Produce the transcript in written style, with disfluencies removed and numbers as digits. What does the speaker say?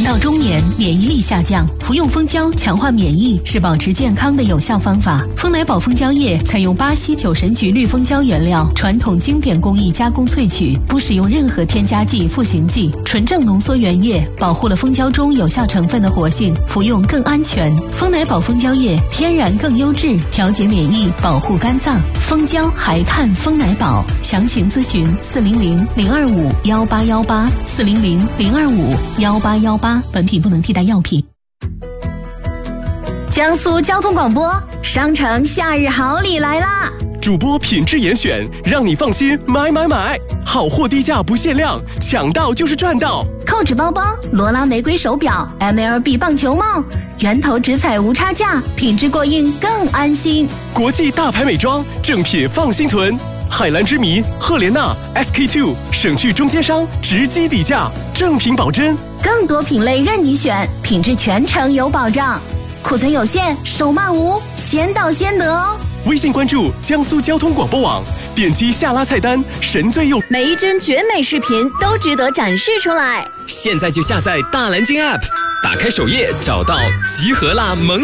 到中年，免疫力下降，服用蜂胶强化免疫是保持健康的有效方法。蜂奶宝蜂胶液采用巴西酒神菊绿蜂胶原料，传统经典工艺加工萃取，不使用任何添加剂、赋形剂，纯正浓缩原液，保护了蜂胶中有效成分的活性，服用更安全。蜂奶宝蜂胶液天然更优质，调节免疫，保护肝脏。蜂胶还看蜂奶宝，详情咨询400-025-1818，400-025-1818。本品不能替代药品。 江苏交通广播，商城夏日好礼来啦！ 主播品质严选，让你放心买买买，好货低价不限量，抢到就是赚到。 扣纸包包、罗拉玫瑰手表、MLB 棒球帽，源头直采无差价，品质过硬更安心。 国际大牌美妆，正品放心囤。海蓝之谜、赫莲娜、SK2 省去中间商，直击底价，正品保真。 更多品类任你选，品质全程有保障。库存有限，手慢无，先到先得哦。 微信关注江苏交通广播网，点击下拉菜单，神最右。 每一帧绝美视频都值得展示出来。 现在就下载大蓝鲸 App， 打开首页找到集合啦萌